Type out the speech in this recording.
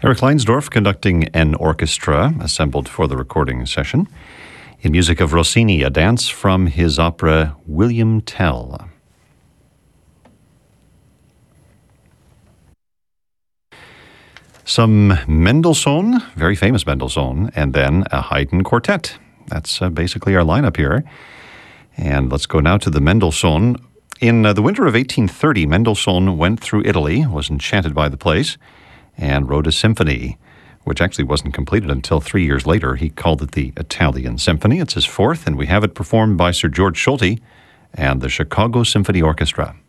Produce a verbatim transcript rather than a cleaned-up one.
Eric Leinsdorf conducting an orchestra assembled for the recording session. In music of Rossini, a dance from his opera William Tell. Some Mendelssohn, very famous Mendelssohn, and then a Haydn quartet. That's uh, basically our lineup here. And let's go now to the Mendelssohn. In uh, the winter of eighteen thirty, Mendelssohn went through Italy, was enchanted by the place, and wrote a symphony, which actually wasn't completed until three years later. He called it the Italian Symphony. It's his fourth, and we have it performed by Sir George Solti and the Chicago Symphony Orchestra.